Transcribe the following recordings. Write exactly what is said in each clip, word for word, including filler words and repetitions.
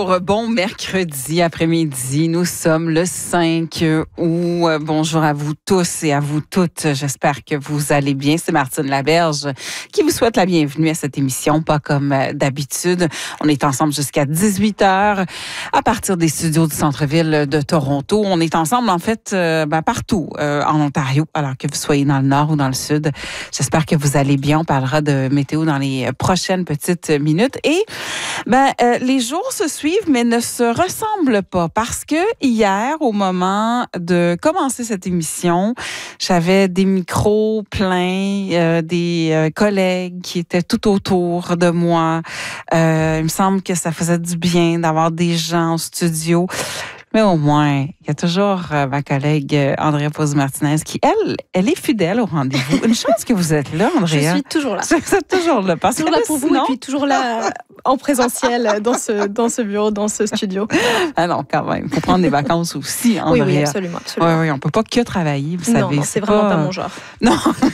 Bonjour, bon mercredi après-midi. Nous sommes le cinq août. Bonjour à vous tous et à vous toutes. J'espère que vous allez bien. C'est Martine Laberge qui vous souhaite la bienvenue à cette émission, pas comme d'habitude. On est ensemble jusqu'à dix-huit heures à partir des studios du centre-ville de Toronto. On est ensemble, en fait, euh, ben, partout euh, en Ontario, alors que vous soyez dans le nord ou dans le sud. J'espère que vous allez bien. On parlera de météo dans les prochaines petites minutes. Et ben, euh, les jours se suivent, mais ne se ressemblent pas parce que hier, au moment de commencer cette émission, j'avais des micros pleins, euh, des euh, collègues qui étaient tout autour de moi. Euh, il me semble que ça faisait du bien d'avoir des gens au studio. Mais au moins, il y a toujours euh, ma collègue euh, Andrea Pause-Martinez qui, elle, elle est fidèle au rendez-vous. Une chance que vous êtes là, Andrea. Je suis toujours là. Vous êtes toujours là. Parce toujours que là pour sinon... vous et puis toujours là en présentiel dans ce, dans ce bureau, dans ce studio. Ah non, quand même. Il faut prendre des vacances aussi, Andrea. Oui, oui, absolument. absolument. Oui, oui, on ne peut pas que travailler, vous non, savez. Non, c'est vraiment pas... pas mon genre. Non,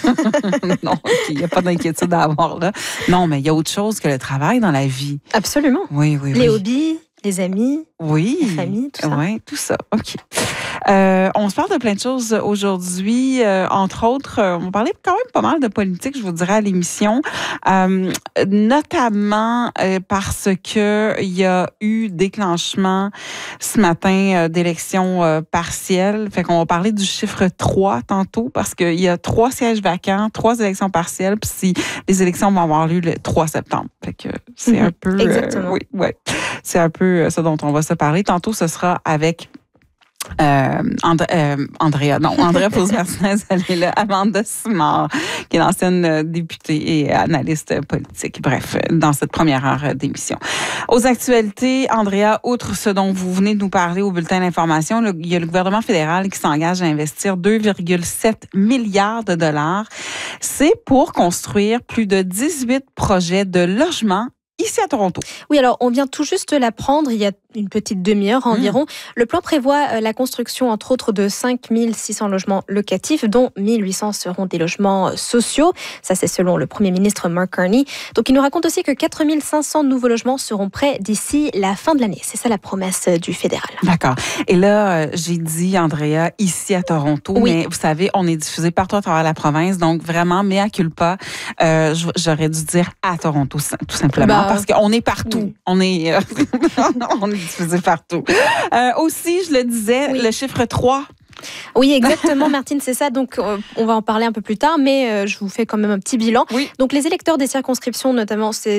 non, il n'y a pas d'inquiétude à avoir là. Non, mais il y a autre chose que le travail dans la vie. Absolument. Oui, oui, oui. Les hobbies, les amis, oui, la famille, tout ça. Oui, tout ça. OK. Euh, on se parle de plein de choses aujourd'hui. Euh, entre autres, euh, on parlait quand même pas mal de politique, je vous dirais, à l'émission. Euh, notamment euh, parce que il y a eu déclenchement ce matin euh, d'élections euh, partielles. Fait qu'on va parler du chiffre trois tantôt parce qu'il y a trois sièges vacants, trois élections partielles. Puis si les élections vont avoir lieu le trois septembre. Fait que c'est mm-hmm. un peu... Exactement. Euh, oui, oui. C'est un peu ce dont on va se parler. Tantôt, ce sera avec euh, And- euh, Andrea, non, Andrea Pause-Martinez, elle est là, Amanda Simard, qui est l'ancienne députée et analyste politique. Bref, dans cette première heure d'émission. Aux actualités, Andrea, outre ce dont vous venez de nous parler au bulletin d'information, le, il y a le gouvernement fédéral qui s'engage à investir deux virgule sept milliards de dollars. C'est pour construire plus de dix-huit projets de logement ici à Toronto. Oui, alors on vient tout juste l'apprendre il y a une petite demi-heure environ. Mmh. Le plan prévoit la construction, entre autres, de cinq mille six cents logements locatifs, dont mille huit cents seront des logements sociaux. Ça, c'est selon le premier ministre Mark Carney. Donc, il nous raconte aussi que quatre mille cinq cents nouveaux logements seront prêts d'ici la fin de l'année. C'est ça la promesse du fédéral. D'accord. Et là, j'ai dit, Andrea, ici à Toronto, oui. Mais vous savez, on est diffusé partout à travers la province, donc vraiment, mea culpa, euh, j'aurais dû dire à Toronto, tout simplement, bah, parce qu'on est partout. Oui. On est... Euh, on est diffusé partout. Euh, aussi, je le disais, oui. Le chiffre trois. Oui, exactement, Martine, c'est ça. Donc, euh, on va en parler un peu plus tard, mais euh, je vous fais quand même un petit bilan. Oui. Donc, les électeurs des circonscriptions, notamment, c'est